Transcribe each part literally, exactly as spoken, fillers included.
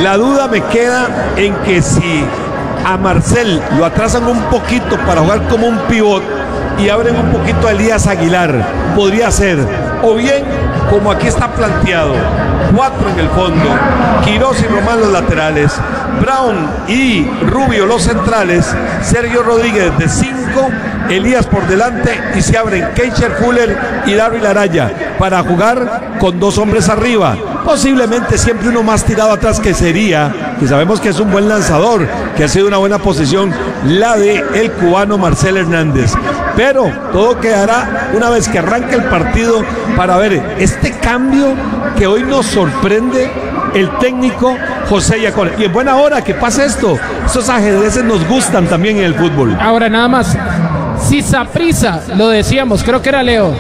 La duda me queda en que si a Marcel lo atrasan un poquito para jugar como un pivot y abren un poquito a Elías Aguilar, podría ser, o bien como aquí está planteado, cuatro en el fondo, Quirós y Román los laterales, Brown y Rubio los centrales, Sergio Rodríguez de cinco, Elías por delante y se abren Keisher Fuller y Darryl Araya para jugar con dos hombres arriba, posiblemente siempre uno más tirado atrás, que sería, que sabemos que es un buen lanzador, que ha sido una buena posición la de el cubano Marcel Hernández, pero todo quedará una vez que arranque el partido para ver este cambio que hoy nos sorprende el técnico José Yacone. Y en buena hora que pase esto, esos ajedrezes nos gustan también en el fútbol. Ahora nada más, si Saprissa, lo decíamos, creo que era Leo,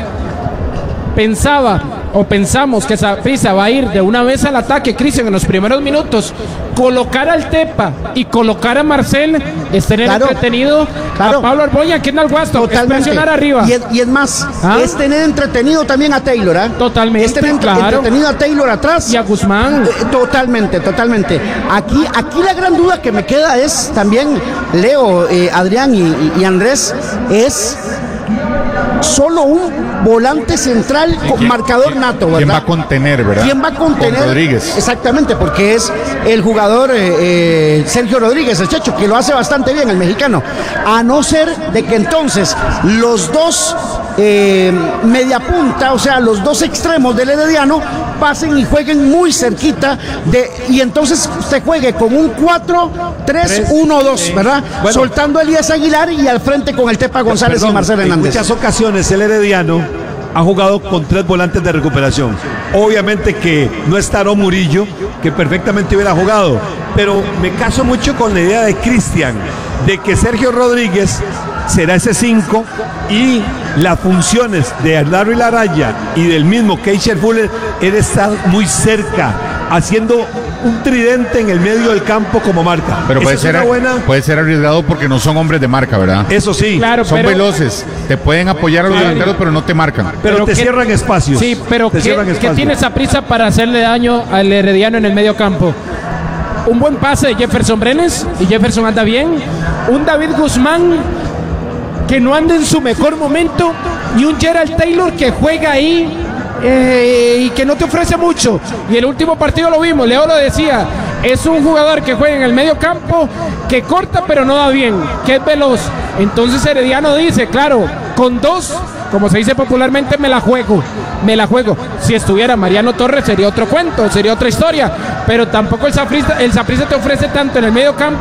pensaba o pensamos que Saprissa va a ir de una vez al ataque, Cristian, en los primeros minutos, colocar al Tepa y colocar a Marcel, es tener claro, entretenido claro. a Pablo Arboña, aquí en el Guasto, es presionar arriba. Y es, y es más, ¿Ah? es tener entretenido también a Taylor, ¿eh? Totalmente, es tener claro. entretenido a Taylor atrás. Y a Guzmán. Eh, totalmente, totalmente. Aquí, aquí la gran duda que me queda es también, Leo, eh, Adrián y, y, y Andrés, es solo un volante central con ¿Quién, marcador quién, nato, ¿verdad? ¿Quién va a contener, verdad? ¿Quién va a contener? Con Rodríguez. Exactamente, porque es el jugador eh, eh, Sergio Rodríguez, el Checho, que lo hace bastante bien, el mexicano. A no ser de que entonces los dos eh, media punta, o sea, los dos extremos del Herediano, pasen y jueguen muy cerquita de, y entonces se juegue con un cuatro tres uno dos, ¿verdad? Bueno, soltando a Elías Aguilar y al frente con el Tepa González perdón, y Marcel Hernández. En muchas ocasiones el Herediano ha jugado con tres volantes de recuperación. Obviamente que no está Aarón Murillo, que perfectamente hubiera jugado, pero me caso mucho con la idea de Cristian, de que Sergio Rodríguez será ese cinco y las funciones de Darryl Araya y del mismo Keisher Fuller es estar muy cerca, haciendo un tridente en el medio del campo como marca. Pero puede ser, buena... puede ser arriesgado porque no son hombres de marca, ¿verdad? Eso sí. Claro, son pero... veloces, te pueden apoyar a los delanteros, pero no te marcan. Pero, pero te que... cierran espacios. Sí, pero ¿qué, ¿qué tiene esa prisa para hacerle daño al Herediano en el medio campo? Un buen pase de Jefferson Brenes, y Jefferson anda bien. Un David Guzmán que no anda en su mejor momento, y un Gerald Taylor que juega ahí eh, y que no te ofrece mucho. Y el último partido lo vimos, Leo lo decía, es un jugador que juega en el medio campo, que corta pero no da bien, que es veloz. Entonces Herediano dice, claro, con dos, como se dice popularmente, me la juego, me la juego. Si estuviera Mariano Torres sería otro cuento, sería otra historia, pero tampoco el Saprissa, el Saprissa te ofrece tanto en el medio campo